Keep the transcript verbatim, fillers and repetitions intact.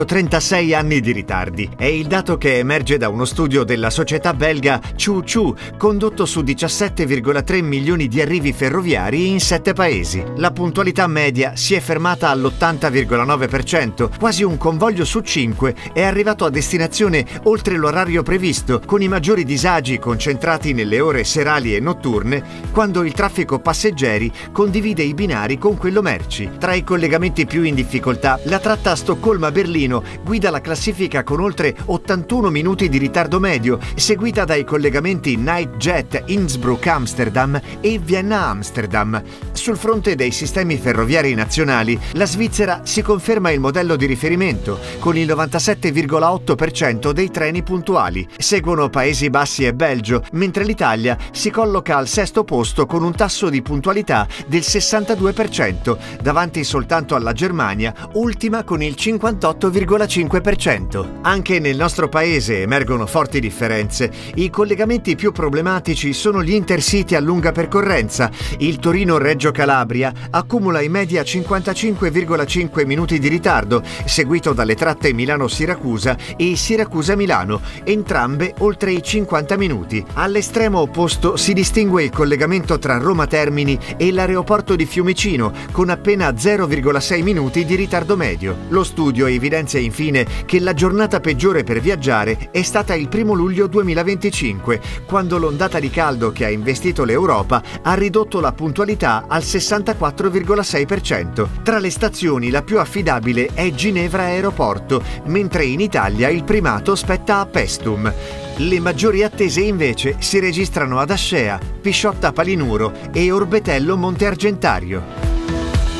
trentasei anni di ritardi. È il dato che emerge da uno studio della società belga Chu Chu, condotto su diciassette virgola tre milioni di arrivi ferroviari in sette paesi. La puntualità media si è fermata all'ottanta virgola nove per cento, quasi un convoglio su cinque è arrivato a destinazione oltre l'orario previsto, con i maggiori disagi concentrati nelle ore serali e notturne, quando il traffico passeggeri condivide i binari con quello merci. Tra i collegamenti più in difficoltà, la tratta Stoccolma-Berlino guida la classifica con oltre ottantuno minuti di ritardo medio, seguita dai collegamenti Nightjet Innsbruck-Amsterdam e Vienna-Amsterdam. Sul fronte dei sistemi ferroviari nazionali, la Svizzera si conferma il modello di riferimento, con il novantasette virgola otto per cento dei treni puntuali. Seguono Paesi Bassi e Belgio, mentre l'Italia si colloca al sesto posto con un tasso di puntualità del sessantadue per cento, davanti soltanto alla Germania, ultima con il cinquantotto virgola cinque per cento. Anche nel nostro paese emergono forti differenze. I collegamenti più problematici sono gli intercity a lunga percorrenza. Il Torino-Reggio Calabria accumula in media cinquantacinque virgola cinque minuti di ritardo, seguito dalle tratte Milano-Siracusa e Siracusa-Milano, entrambe oltre i cinquanta minuti. All'estremo opposto si distingue il collegamento tra Roma Termini e l'aeroporto di Fiumicino, con appena zero virgola sei minuti di ritardo medio. Lo studio evidenzia infine che la giornata peggiore per viaggiare è stata il primo luglio duemilaventicinque, quando l'ondata di caldo che ha investito l'Europa ha ridotto la puntualità al sessantaquattro virgola sei per cento. Tra le stazioni la più affidabile è Ginevra Aeroporto, mentre in Italia il primato spetta a Paestum. Le maggiori attese invece si registrano ad Ascea, Pisciotta Palinuro e Orbetello Monte Argentario.